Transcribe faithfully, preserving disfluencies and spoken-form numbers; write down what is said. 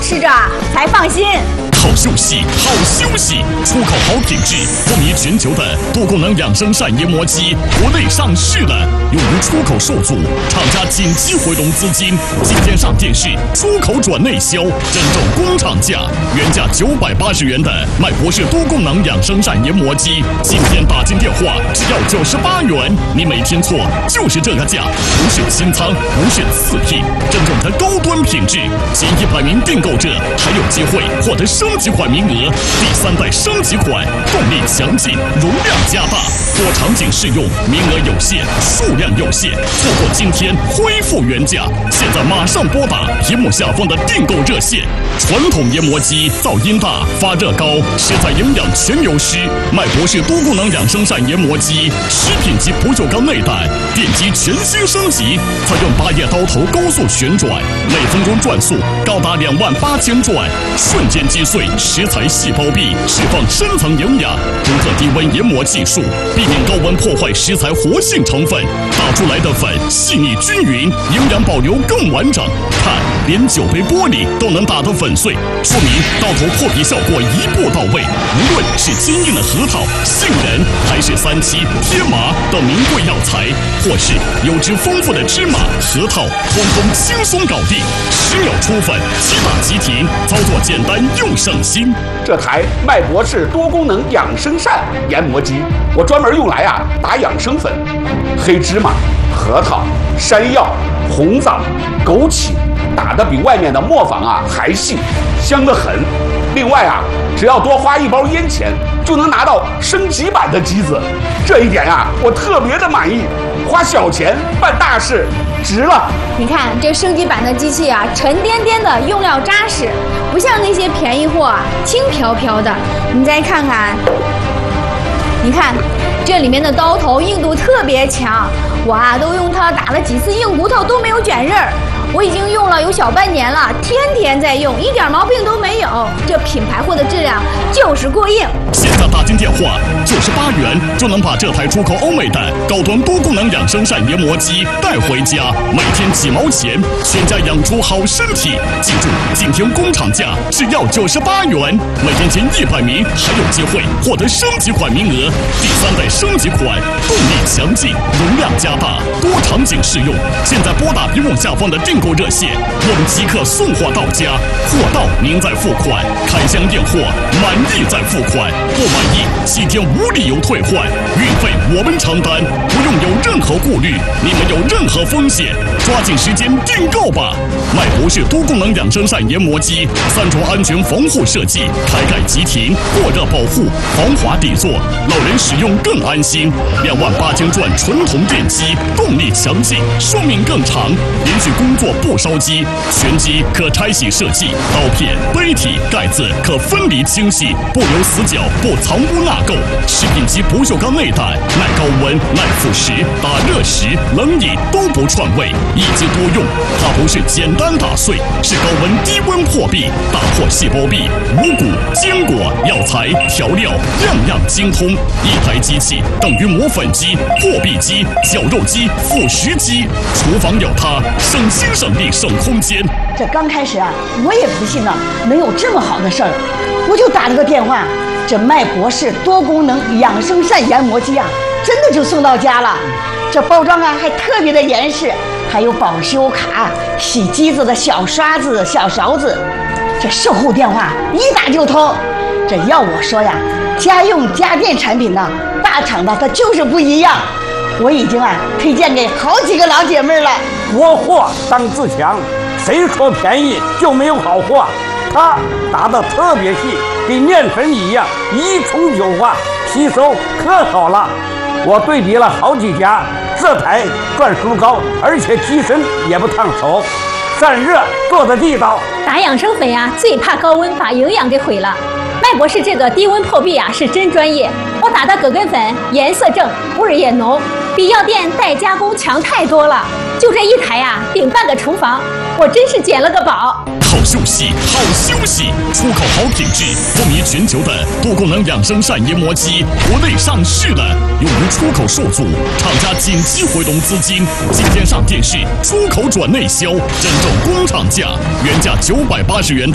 吃着才放心。 好休息，好休息，出口好品质，风靡全球的多功能养生扇研磨机，国内上市了，由于出口受阻，厂家紧急回笼资金，今天上电视，出口转内销，真正工厂价，原价九百八十元的麦博士多功能养生扇研磨机，今天打进电话只要九十八元，你没听错，就是这个价，不是清仓，不是次品，真正的高端品质，前一百名订购者还有机会获得升级款名额，第三代升级款，动力强劲，容量加大，多场景适用，名额有限，数量有限，错过今天恢复原价，现在马上拨打屏幕下方的订购热线。传统研磨机噪音大，发热高，食材营养全流失。麦博士多功能养生扇研磨机，食品级不锈钢内胆，电机全新升级，采用八叶刀头高速旋转，每分钟转速高达两万八千转，瞬间击碎食材细胞壁，释放深层营养。独特低温研磨技术，避免高温破坏食材活性成分，打出来的粉细腻均匀，营养保留更完整。看，连酒杯玻璃都能打得粉碎，说明刀头破皮效果一步到位。无论是坚硬的核桃、杏仁，还是三七、天麻等名贵药材，或是油脂丰富的芝麻、核桃，通通轻松搞定，十秒出粉，即打即停，操作简单又省心。 这台麦博士多功能养生扇研磨机，我专门用来啊打养生粉，黑芝麻、核桃、山药、红枣、枸杞，打得比外面的磨坊啊还细，香得很。另外啊，只要多花一包烟钱，就能拿到升级版的机子，这一点啊我特别的满意。花小钱办大事，值了。 你看这升级版的机器啊，沉甸甸的，用料扎实，不像那些便宜货啊，轻飘飘的。你再看看，你看这里面的刀头硬度特别强，我啊都用它打了几次硬骨头都没有卷刃儿。我已经用了有小半年了，天天在用，一点毛病都没有。这品牌货的质量就是过硬。 现在打进电话，九十八元就能把这台出口欧美的高端多功能养生扇研磨机带回家，每天几毛钱，全家养出好身体。记住，今天工厂价只要九十八元，每天前一百名还有机会获得升级款名额。第三代升级款，动力强劲，容量加大，多场景适用。现在拨打屏幕下方的订购热线，我们即刻送货到家，货到您再付款，开箱验货，满意再付款，不满意七天无理由退换，运费我们承担，不用有任何顾虑，你没有任何风险，抓紧时间订购吧！麦博士多功能养生扇研磨机，三重安全防护设计，开盖即停，过热保护，防滑底座，老人使用更安心。两万八千转纯铜电机，动力强劲，寿命更长，连续工作不烧机，全机可拆洗设计，刀片、杯体、盖子可分离清洗，不留死角，不藏污纳垢。食品级不锈钢内胆，耐高温、耐腐蚀，打热时、冷饮都不串味，一机多用。它不是简单打碎，是高温低温破壁，打破细胞壁，五谷、坚果、药材、调料，样样精通。一台机器等于磨粉机、破壁机、绞肉机、腐蚀机，厨房有它，省心省力省空间。 这刚开始啊，我也不信呢，能有这么好的事儿，我就打了个电话，这麦博士多功能养生扇研磨机啊，真的就送到家了。这包装啊还特别的严实，还有保修卡、洗机子的小刷子、小勺子。这售后电话一打就通。这要我说呀，家用家电产品呢，大厂的它就是不一样。我已经啊推荐给好几个老姐妹了。 国货当自强，谁说便宜就没有好货？它打得特别细，跟面粉一样，一冲就化，吸收可好了。我对比了好几家，这台转速高，而且机身也不烫手，散热做的地道。 打养生粉呀，最怕高温把营养给毁了。麦博士这个低温破壁啊是真专业，我打的葛根粉颜色正，味儿也浓，比药店代加工强太多了。就这一台啊，顶半个厨房，我真是捡了个宝。 好休息，好休息，出口好品质，风靡全球的多功能养生扇研磨机，国内上市了。由于出口受阻，厂家紧急回笼资金，今天上电视，出口转内销，真正工厂价，原价九百八十元。